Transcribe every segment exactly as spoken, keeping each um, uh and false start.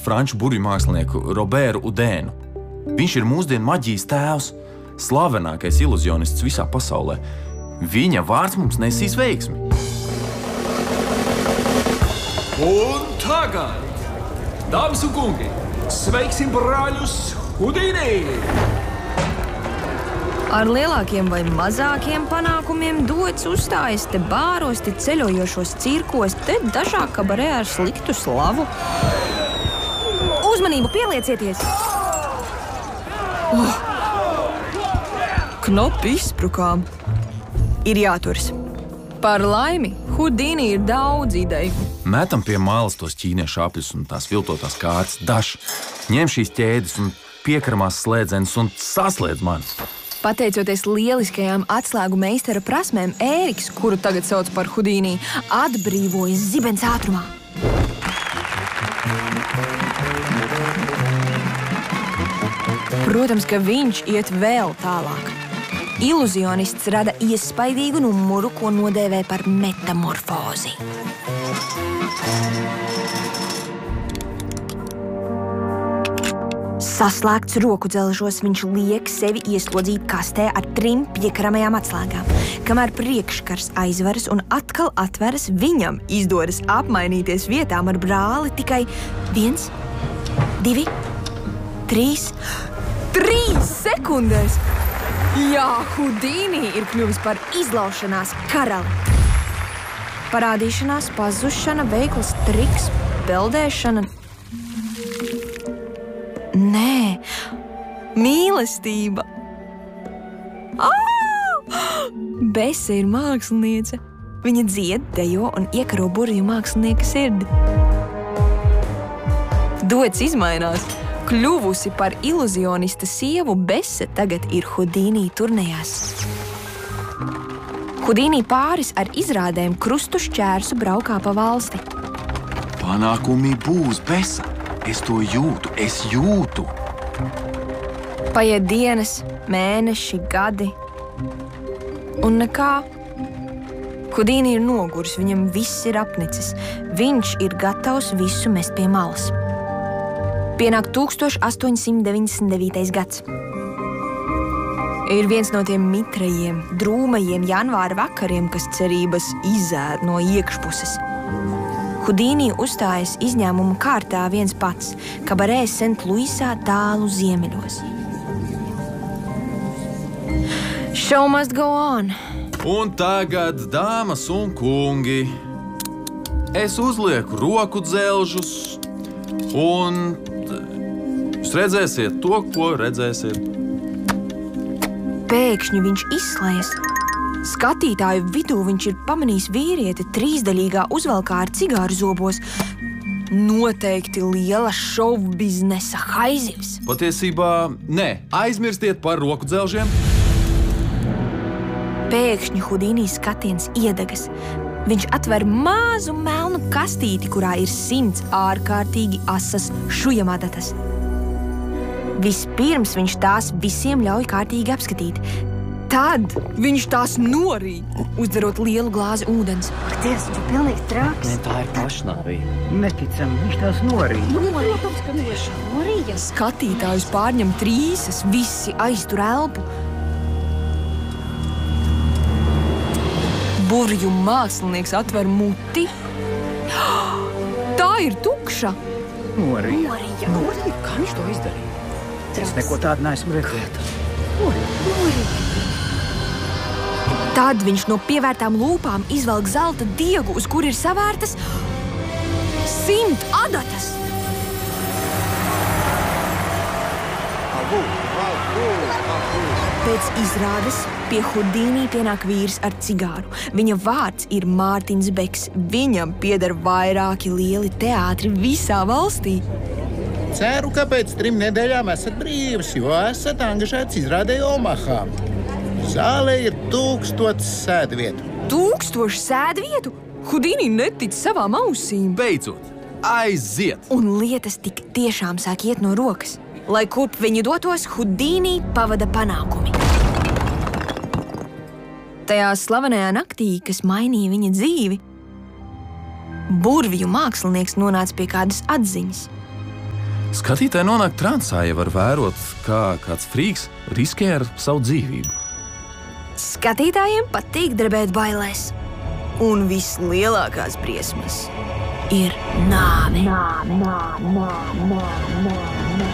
franču burvju mākslinieku Robertu Udēnu. Viņš ir mūsdienu maģijas tēvs, slavenākais iluzionists visā pasaulē. Viņa vārds mums nesīs veiksmi. Un tagad, dāmas un kungi, sveiksim brāļus Houdini! Ar lielākiem vai mazākiem panākumiem dots uzstājas te bāros, te ceļojošos cirkos, te dažāk kabarē ar sliktu slavu. Uzmanību, pieliecieties! Oh. Knapi izsprukām. Ir jāturas. Par laimi, Houdini ir daudz ideju. Metam pie malas tos ķīniešu apļus un tās viltotās kārtas dažs. Ņem šīs ķēdes un piekaramās slēdzenes un saslēdz mani. Pateicoties lieliskajām atslēgu meistara prasmēm, Ēriks, kuru tagad sauc par Houdini, atbrīvojas zibens ātrumā. Protams, ka viņš iet vēl tālāk. Iluzionists rada iespaidīgu numuru, ko nodēvē par metamorfozi. Saslēgts roku dzelžos viņš liek sevi ieslodzīt kastē ar trim piekaramajām atslēgām. Kamēr priekškars aizveras un atkal atveras, viņam izdodas apmainīties vietām ar brāli tikai viens, divi, trīs, trīs sekundēs! Jā, Houdini ir kļuvis par izlaušanās karali. Parādīšanās, pazušana, veikls triks, peldēšana. Nē, mīlestība. Ā! Bese ir māksliniece. Viņa dzied, dejo un iekaro burvju mākslinieka sirdi. Dots izmainās. Kļuvusi par iluzionista sievu, Bese tagad ir Houdini turnejās. Houdini pāris ar izrādēm krustu šķērsu braukā pa valsti. Panākumi būs, Bese. Es to jūtu, es jūtu. Paiet dienas, mēneši, gadi. Un nekā. Houdini ir noguris, viņam viss ir apnicis. Viņš ir gatavs visu mest pie malas. Pienāk tūkstoš astoņi simti deviņdesmit devītais gads. Ir viens no tiem mitrajiem, drūmajiem janvāra vakariem, kas cerības izēd no iekšpuses. Houdini uzstājas izņēmumu kārtā viens pats, kabarē Sent Luisā tālu ziemeļos. Show must go on. Un tagad, dāmas un kungi, es uzlieku roku dzelžus un jūs redzēsiet to, ko redzēsiet. Pēkšņi viņš izslējas. Skatītāju vidū viņš ir pamanījis vīrieti trīsdaļīgā uzvalkā ar cigāru zobos. Noteikti liela šovu biznesa haizivs. Patiesībā, nē, aizmirstiet par roku dzelžiem. Pēkšņi Houdini skatiens iedegas. Viņš atver mazu melnu kastīti, kurā ir simts ārkārtīgi asas šujamadatas. Vispirms viņš tās visiem ļauj kārtīgi apskatīt. Tad viņš tās norīja, uzdzerot lielu glāzi ūdens. Dievs, viņš ir pilnīgi traks. Ne, tā ir pašnāvība. Neticam, viņš tās norīja. Protams, ka norīja. Skatītājus pārņem trīsas, visi aiztur elpu. Burvju mākslinieks atver muti. Tā ir tukša. Norīja. Norīja. Norīja. Kā viņš to izdarīja? Es neko tādu neesmu redzējis. Tad viņš no pievērtām lūpām izvelk zelta diegu, uz kur ir savērtas simt adatas. Pēc izrādes pie Houdini pienāk vīrs ar cigāru. Viņa vārds ir Mārtiņš Beks. Viņam pieder vairāki lieli teātri visā valstī. Ceru, ka pēc trim nedēļām esat brīvs, jo esat angažēts izrādē Omahā. Zālē ir tūkstots sēdvietu. Tūkstoši sēdvietu? Houdini netic savām ausīm. Beidzot, aiziet! Un lietas tik tiešām sāk iet no rokas. Lai kurp viņi dotos, Houdini pavada panākumi. Tajā slavenajā naktī, kas mainīja viņa dzīvi, burvju mākslinieks nonāca pie kādas atziņas. Skatītāji nonāk transā, ja var vērot, kā kāds frīks riskē ar savu dzīvību. Skatītājiem patīk drebēt bailēs. Un vislielākās briesmas ir nāve. Nāve, nāve, nāve, nāve.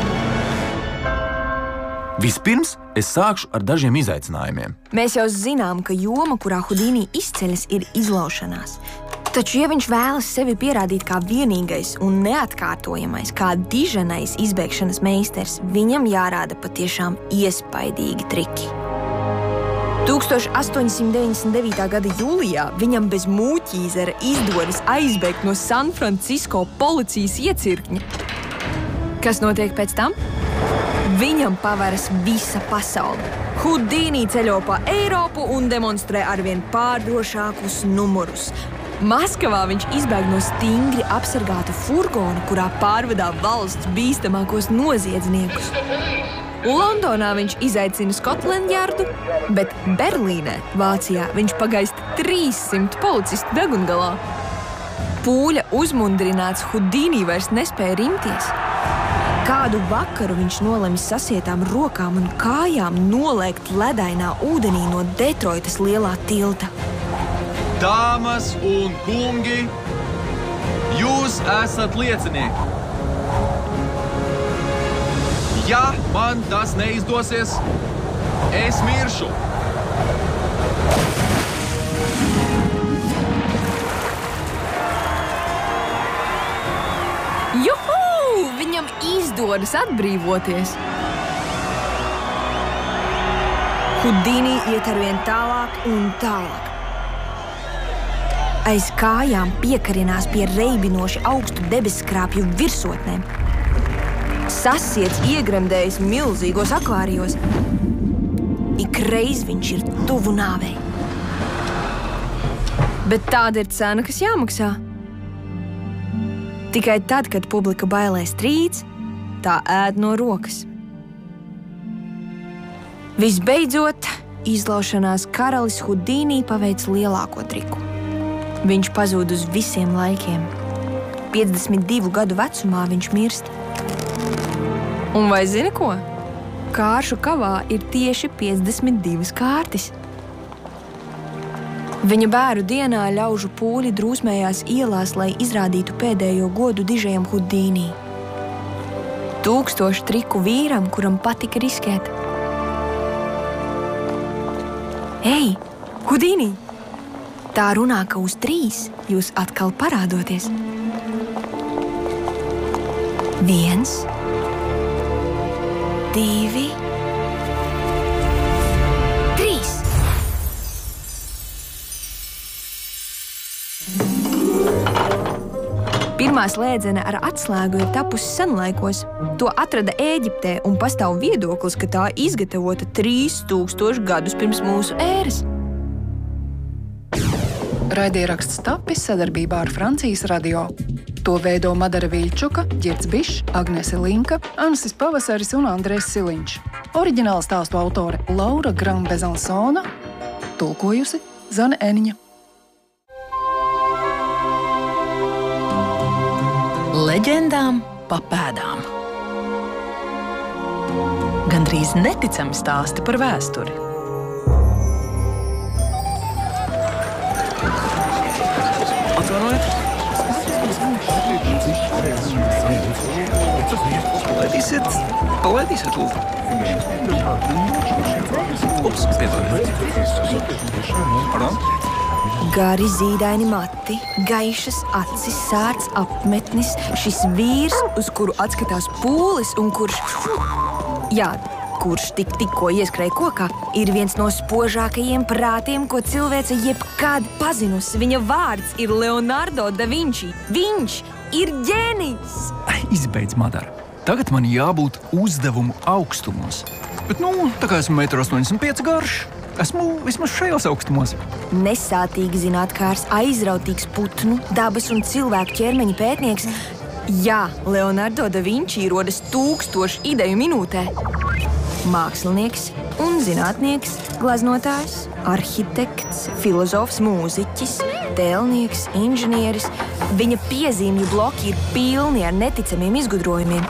Vispirms es sākšu ar dažiem izaicinājumiem. Mēs jau zinām, ka joma, kurā Hudīni izceļas, ir izlaušanās. Taču, ja viņš vēlas sevi pierādīt kā vienīgais un neatkārtojamais, kā diženais izbēgšanas meistars, viņam jārāda patiešām iespaidīgi triki. tūkstoš astoņsimt deviņdesmit devītā gada jūlijā viņam bez mūķīzera izdodas aizbēgt no San Francisco policijas iecirkņa. Kas notiek pēc tam? Viņam paveras visa pasaule. Hudīni ceļo pa Eiropu un demonstrē arvien pārdrošākus numurus. Maskavā viņš izbēg no stingri apsargāta furgona, kurā pārvadā valsts bīstamākos noziedzniekus. Londonā viņš izaicina Scotland Yardu, bet Berlīnē, Vācijā, viņš pagaist trīssimt policistu degungalā. Pūļa uzmundrināts Hudīni vairs nespēja rimties. Kādu vakaru viņš nolemj sasietām rokām un kājām nolēkt ledainā ūdenī no Detroitas lielā tilta. Dāmas un kungi, jūs esat liecinieki. Ja man tas neizdosies, es miršu. Juhu! Viņam izdodas atbrīvoties. Hudīni iet arvien tālāk un tālāk. Aiz kājām piekarinās pie reibinoši augstu debesskrāpju virsotnēm. Sasiets iegremdējis milzīgos akvārijos. Ikreiz viņš ir tuvu nāvei. Bet tāda ir cena, kas jāmaksā. Tikai tad, kad publika bailēs trīc, tā ēd no rokas. Visbeidzot, izlaušanās karalis Hudīni paveic lielāko triku. Viņš pazūd uz visiem laikiem. piecdesmit divu gadu vecumā viņš mirst. Un vai zini ko? Kāršu kavā ir tieši piecdesmit divas kārtis. Viņa bēru dienā ļaužu pūļi drūsmējās ielās, lai izrādītu pēdējo godu dižajam Hudīni. Tūkstošu triku vīram, kuram patika riskēt. Ei, Hudīni! Tā runā, ka uz trīs jūs atkal parādoties. Viens, divi, trīs. Pirmā slēdzene ar atslēgu ir tapusi senlaikos. To atrada Ēģiptē un pastāv viedoklis, ka tā izgatavota trīs tūkstoši gadus pirms mūsu ēras. Raidieraksts tapis sadarbībā ar Francijas radio. To veido Madara Viļčuka, Ģirds Bišs, Agnese Linka, Ansis Pavasaris un Andrēs Siliņš. Oriģināla stāstu autore Laura Grambezalsona, tulkojusi Zane Eniņa. Leģendām pa pēdām. Gandrīz neticami stāsti par vēsturi. Palaidīsiet, palaidīsiet, lūdzu. Ups, piedodiet. Pardon? Gari zīdaini mati, gaišas acis, sārts apmetnis, šis vīrs, uz kuru atskatās pūlis un kurš... Jā, kurš tik tikko ieskrēja kokā, ir viens no spožākajiem prātiem, ko cilvēce jebkad pazinusi. Viņa vārds ir Leonardo da Vinci. Viņš ir ģēnijs! Izbeidz, Madara. Tagad man jābūt uzdevumu augstumos. Bet, nu, tā kā esmu metru astoņdesmit pieci garš, esmu vismaz šajos augstumos. Nesātīgi zinātkārs, aizrautīgs putnu, dabas un cilvēku ķermeņa pētnieks. Jā, Leonardo da Vinci rodas tūkstošu ideju minūtē. Mākslinieks, un zinātnieks, glaznotājs, arhitekts, filozofs, mūziķis, tēlnieks, inženieris. Viņa piezīmju bloki ir pilni ar neticamiem izgudrojumiem.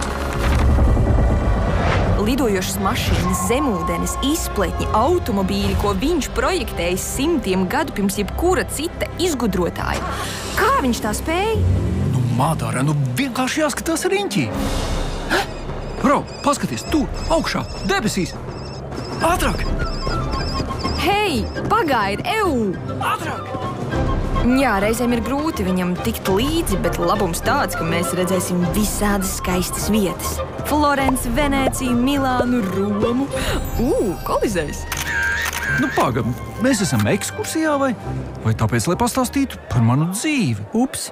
Lidojošas mašīnas, zemūdenes, izpletņi, automobīļi, ko viņš projektējis simtiem gadu pirms jebkura cita izgudrotāja. Kā viņš tā spēja? Nu, Madara, nu vienkārši jāskatās riņķī. Bro, paskaties, tur, augšā, debesīs. Ātrāk! Hei, pagaidi, ew! Ātrāk! Jā, reizēm ir grūti viņam tikt līdzi, bet labums tāds, ka mēs redzēsim visādas skaistas vietas. Florenci, Venēciju, Milānu, Romu. Ū, Kolizejs! Nu, pagam, mēs esam ekskursijā vai? Vai tāpēc, lai pastāstītu par manu dzīvi? Ups!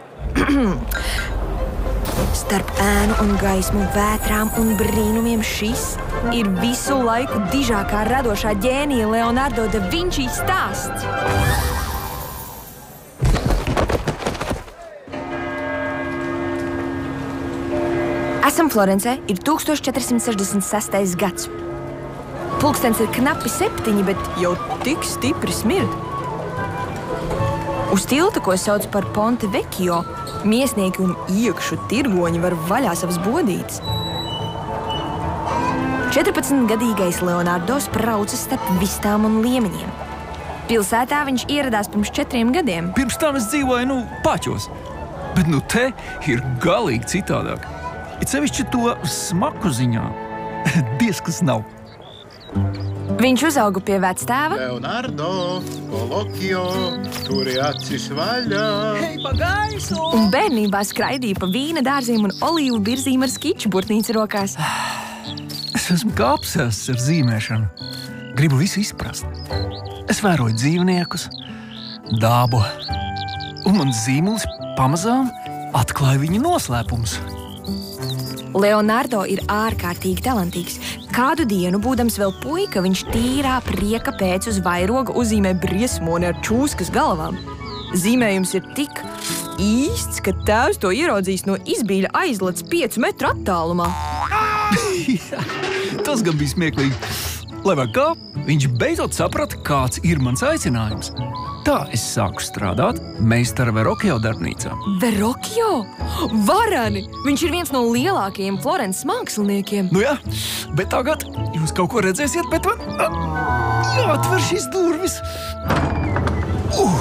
Starp ēnu un gaismu, vētrām un brīnumiem šis ir visu laiku dižākā radošā ģēnija Leonardo da Vinci stāsts. Esam Florencē, ir tūkstoš četri simti sešdesmit sestais gads. Pulkstens ir knapi septiņi, bet jau tik stipri smird. Uz tilta, ko sauc par Ponte Vecchio, miesnieki un iekšu tirgoņi var vaļā savas bodītes. četrpadsmitgadīgais Leonardo spraucas starp vistām un liemeņiem. Pilsētā viņš ieradās pirms četriem gadiem. Pirms tam es dzīvoju, nu, Paķos. Bet nu te ir galīgi citādāk. It sevišķi to smaku ziņā. Diez, kas nav. Viņš uzauga pie vectēva. Leonardo, kolokio, turi acis vaļā. Hei, pa gaisu! Un bērnībā skraidīja pa vīna dārziem un olīvu birzīm ar skiču burtnīcu rokās. Es esmu kā apsēsts ar zīmēšanu. Gribu visu izprast. Es vēroju dzīvniekus, dabu. Un man zīmulis pamazām atklāja viņa noslēpumus. Leonardo ir ārkārtīgi talantīgs. Kādu dienu, būdams vēl puika, viņš tīrā prieka pēc uz vairoga uzzīmē briesmoni ar čūskas galvām. Zīmējums ir tik īsts, ka tēvs to ieraudzījis no izbīļa aizlec piecu metru attālumā. Jā, tas gan bija smieklīgi. Lai vai kā, viņš beidzot saprata, kāds ir mans aicinājums. Tā es sāku strādāt meistara Verrocchio darbnīcā. Verrocchio? Vareni! Viņš ir viens no lielākajiem Florences māksliniekiem. Nu jā, bet tagad jūs kaut ko redzēsiet, bet man jāatver šīs durvis. Uh!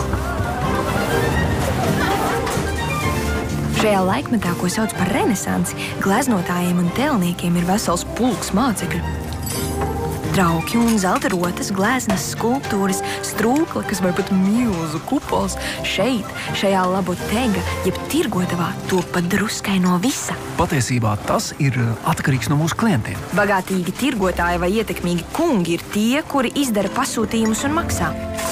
Šajā laikmetā, ko sauc par renesansi, gleznotājiem un tēlniekiem ir vesels pulks mācekļu. Trauki un zelta rotas, gleznas, skulptūras, strūklakas vai pat milzu kupols šeit, šajā labotega, jeb tirgotavā, top pat druskai no visa. Patiesībā tas ir atkarīgs no mūsu klientiem. Bagātīgi tirgotāji vai ietekmīgi kungi ir tie, kuri izdara pasūtījumus un maksā.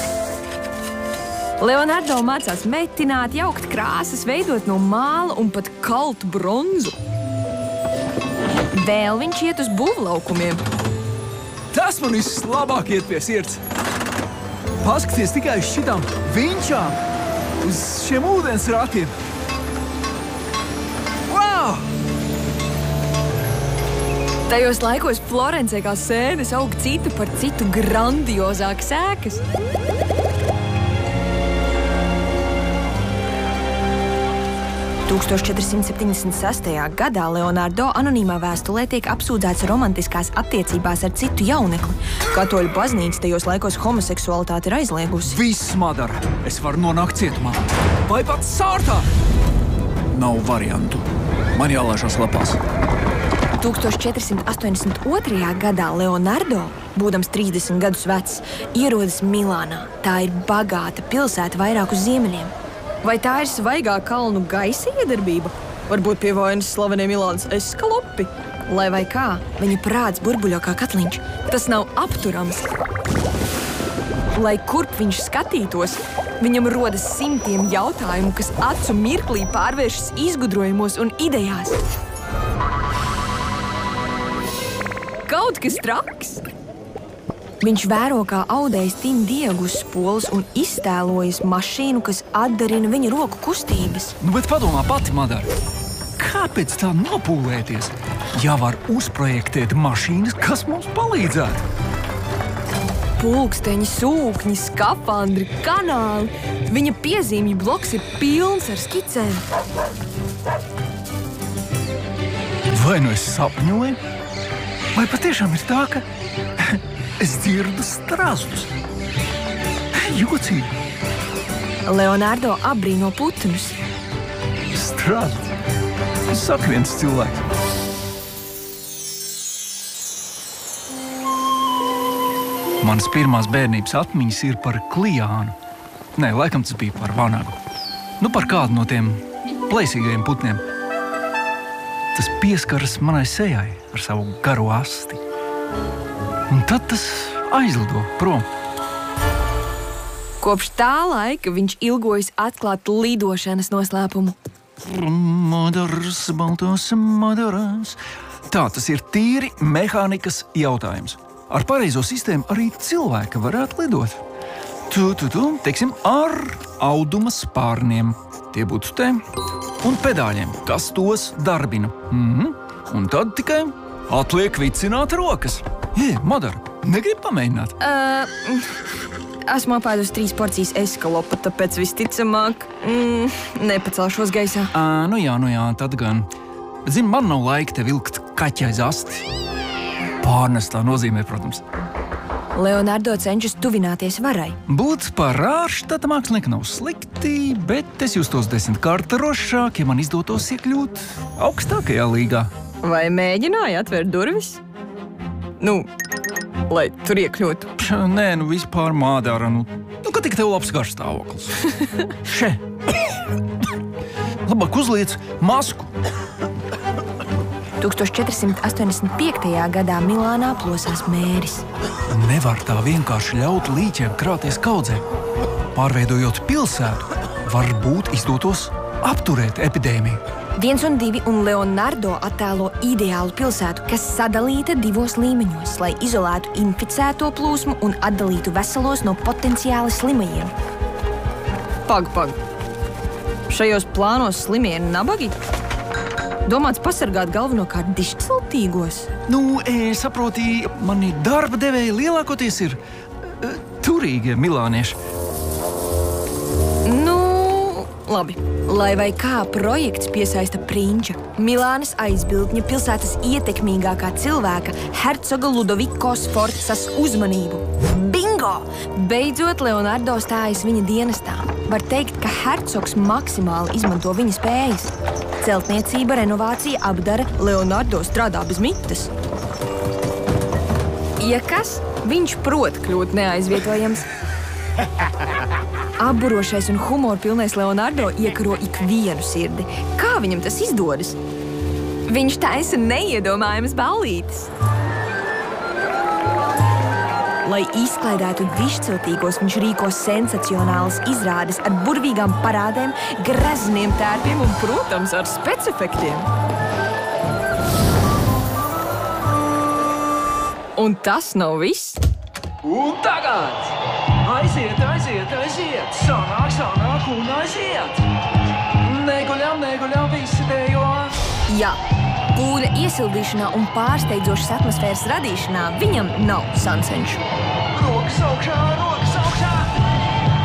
Leonardo mācās metināt, jaukt krāsas, veidot no māla un pat kaltu bronzu. Vēl viņš iet uz būvlaukumiem. Tas man vislabāk iet pie sirds. Paskaties tikai uz šitām vinčām, uz šiem ūdens ratiem. Wow! Tajos laikos Florencē kā sēnes aug citu par citu grandiozākas ēkas. tūkstoš četri simti septiņdesmit sestajā gadā Leonardo anonīmā vēstulē tiek apsūdzēts romantiskās attiecībās ar citu jaunekli. Katoļu baznīca tajos laikos homoseksualitāti ir aizliegusi. Viss, Madara, es varu nonākt cietumā. Vai pat sārtā? Nav variantu. Man jālaižās lapās. tūkstoš četri simti astoņdesmit otrajā gadā Leonardo, būdams trīsdesmit gadus vecs, ierodas Milānā. Tā ir bagāta pilsēta vairāk uz ziemeļiem. Vai tā ir svaigā kalnu gaisa iedarbība? Varbūt pie vainas slavenie Milānas eskalopi? Lai vai kā, viņa prāts burbuļo kā katliņš. Tas nav apturams. Lai kurp viņš skatītos, viņam rodas simtiem jautājumu, kas acu mirklī pārvēršas izgudrojumos un idejās. Kaut kas traks! Viņš vēro, kā audējs tin diegu uz spoles un iztēlojas mašīnu, kas atdarina viņa roku kustības. Nu, bet padomā pati, Madara, kāpēc tā nopūlēties? Ja var uzprojektēt mašīnas, kas mums palīdzētu? Pulksteņi, sūkņi, skafandri, kanāli. Viņa piezīmju bloks ir pilns ar skicēm. Vai nu es sapņoju? Vai patiešām ir tā, ka es dzirdu strazdus? Jocīgi. Leonardo apbrīno putnus. Strazdi. Saka viens cilvēks. Manas pirmās bērnības atmiņas ir par klijānu. Nē, laikam tas bija par vanagu. Nu, par kādu no tiem plēsīgajiem putniem. Tas pieskaras manai sejai ar savu garo asti. Un tad tas aizlido prom. Kopš tā laika viņš ilgojas atklāt lidošanas noslēpumu. Modoras, baltos modoras. Tā, tas ir tīri mehānikas jautājums. Ar pareizo sistēmu arī cilvēka varētu lidot. Tu, tu, tu, teiksim, ar auduma spārniem. Tie būtu te. Un pedāļiem, kas tos darbina. Mhm. Un tad tikai atliek vicināt rokas. Jē, Madara, negrib pamēģināt? Uh, esmu apēdus trīs porcijas eskalopa, tāpēc visticamāk mm, nepacelšos gaisā. À, nu jā, nu jā, tad gan. Bet, zini, man nav laika te vilkt kaķi aiz asti. Pārnestā nozīmē, protams. Leonardo cenšas tuvināties varai. Būt par ārštata mākslinieku nav slikti, bet es justos desmitkārt drošāk, ja man izdotos iekļūt augstākajā līgā. Vai mēģināji atvērt durvis? Nu, lai tur iekļūtu. Pš, nē, nu vispār Madara, nu, nu ka tik tev labs garšstāvoklis. Še. Labāk uzliec masku. tūkstoš četri simti astoņdesmit piektajā gadā Milānā plosās mēris. Nevar tā vienkārši ļaut līķiem krāties kaudzē. Pārveidojot pilsētu, varbūt izdotos apturēt epidēmiju. Viens un divi un Leonardo attēlo ideālu pilsētu, kas sadalīta divos līmeņos, lai izolētu inficēto plūsmu un atdalītu veselos no potenciāli slimajiem. Pag, pag. Šajos plānos slimie ir nabagi? Domāts pasargāt galvenokārt dišciltīgos? Nu, e, saproti, mani darba devēji lielākoties ir e, turīgie milānieši. Nu, labi. Lai vai kā projekts piesaista prinča, Milānas aizbildņa pilsētas ietekmīgākā cilvēka, hercoga Ludoviko Sforzas uzmanību. Bingo! Beidzot, Leonardo stājas viņa dienestā. Var teikt, ka hercogs maksimāli izmanto viņa spējas. Celtniecība, renovācija, apdara, Leonardo strādā bez mitas. Ja kas, viņš prot kļūt neaizvietojams. Apburošais un humorpilnais Leonardo iekaro ikvienu sirdi. Kā viņam tas izdodas? Viņš taisa neiedomājamas ballītes. Lai izklaidētu dišciltīgos, viņš rīko sensacionālas izrādes ar burvīgām parādēm, grezniem tērpiem un, protams, ar specifektiem. Un tas nav viss. Un tagad! Aiziet, aiziet, aiziet! Sanāk, sanāk un aiziet! Neguļam, neguļam, visi dejo! Jā, pūļa iesildīšanā un pārsteidzošas atmosfēras radīšanā viņam nav sancenšu. Rokas augšā, rokas